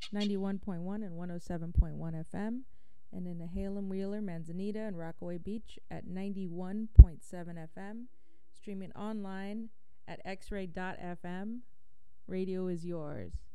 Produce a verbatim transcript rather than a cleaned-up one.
ninety-one point one and one oh seven point one F M, and in Halem, Wheeler, Manzanita, and Rockaway Beach at ninety-one point seven F M, streaming online at x ray dot f m. Radio is yours.